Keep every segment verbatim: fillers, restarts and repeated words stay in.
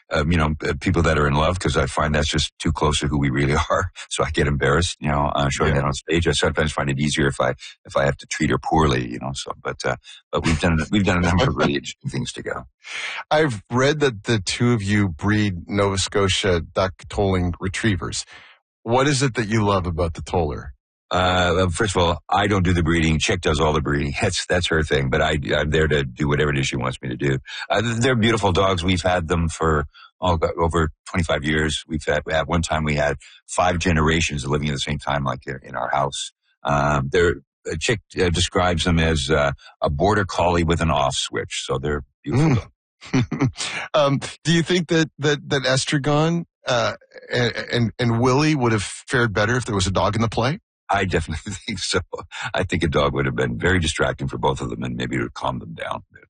um, you know, people that are in love, because I find that's just too close to who we really are. So I get embarrassed, you know, uh, showing yeah. that on stage. I sometimes find it easier if I if I have to treat her poorly, you know. So, but uh, but we've done we've done a number of really interesting things together. I've read that the two of you breed Nova Scotia duck tolling retrievers. What is it that you love about the toller? Uh, first of all, I don't do the breeding. Chick does all the breeding. That's, that's her thing, but I, I'm there to do whatever it is she wants me to do. Uh, they're beautiful dogs. We've had them for oh, over twenty-five years. We've had, at one time we had five generations living at the same time, like in our house. Um, they're, Chick uh, describes them as, uh, a border collie with an off switch. So they're beautiful mm. dogs. um, do you think that, that, that Estragon, uh, and, and, and Willie would have fared better if there was a dog in the play? I definitely think so. I think a dog would have been very distracting for both of them, and maybe it would calm them down a bit.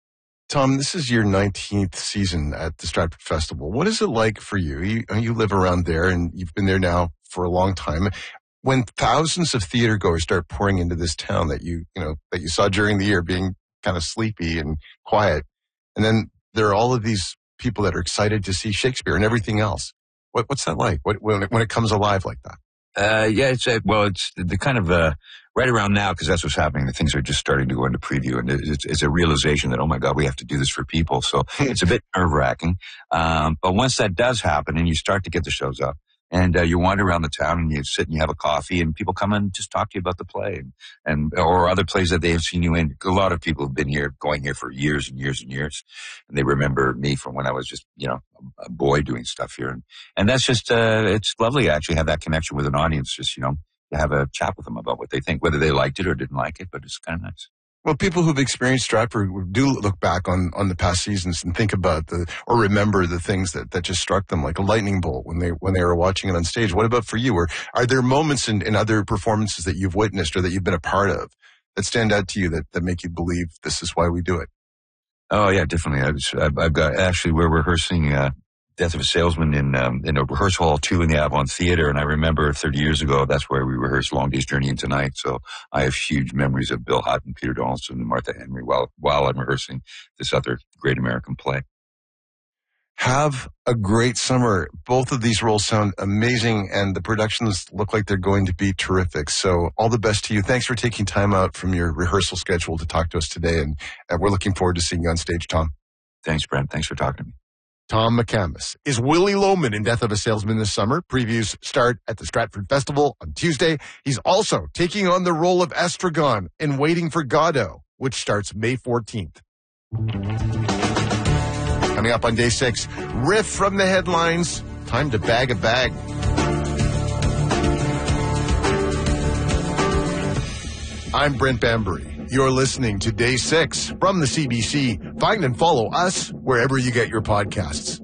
Tom, this is your nineteenth season at the Stratford Festival. What is it like for you? You, you live around there, and you've been there now for a long time. When thousands of theater goers start pouring into this town that you, you know, that you saw during the year being kind of sleepy and quiet, and then there are all of these people that are excited to see Shakespeare and everything else. What, what's that like? What, when, it, when it comes alive like that? Uh, yeah, it's, uh, well, it's the kind of, uh, right around now, because that's what's happening. The things are just starting to go into preview, and it's, it's a realization that, oh my God, we have to do this for people. So it's a bit nerve wracking. Um, but once that does happen and you start to get the shows up, and uh, you wander around the town and you sit and you have a coffee, and people come and just talk to you about the play, and, and or other plays that they have seen you in. A lot of people have been here, going here for years and years and years, and they remember me from when I was just, you know, a boy doing stuff here. And, and that's just, uh, it's lovely to actually have that connection with an audience, just, you know, to have a chat with them about what they think, whether they liked it or didn't like it, but it's kind of nice. Well, people who've experienced Stratford do look back on, on the past seasons and think about the, or remember the things that, that just struck them like a lightning bolt when they, when they were watching it on stage. What about for you? Or are there moments in, in other performances that you've witnessed or that you've been a part of that stand out to you that, that make you believe this is why we do it? Oh yeah, definitely. I was, I've, I've got, actually we're rehearsing, uh, Death of a Salesman in um, in a rehearsal hall too in the Avalon Theater, and I remember thirty years ago that's where we rehearsed Long Day's Journey into Night. So I have huge memories of Bill Hutton, Peter Donaldson, and Martha Henry while while I'm rehearsing this other great American play. Have a great summer. Both of these roles sound amazing, and the productions look like they're going to be terrific. So all the best to you. Thanks for taking time out from your rehearsal schedule to talk to us today, and, and we're looking forward to seeing you on stage, Tom. Thanks, Brent. Thanks for talking to me. Tom McCamus is Willie Loman in Death of a Salesman this summer. Previews start at the Stratford Festival on Tuesday. He's also taking on the role of Estragon in Waiting for Godot, which starts May fourteenth. Coming up on day six, riff from the headlines. Time to bag a bag. I'm Brent Bambury. You're listening to Day six from the C B C. Find and follow us wherever you get your podcasts.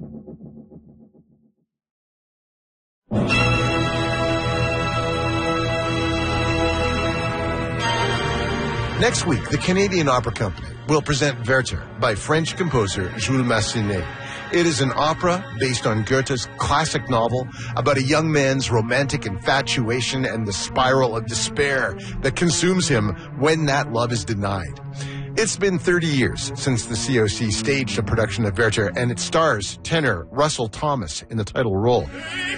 Next week, the Canadian Opera Company will present Werther by French composer Jules Massenet. It is an opera based on Goethe's classic novel about a young man's romantic infatuation and the spiral of despair that consumes him when that love is denied. It's been thirty years since the C O C staged a production of Werther, and it stars tenor Russell Thomas in the title role.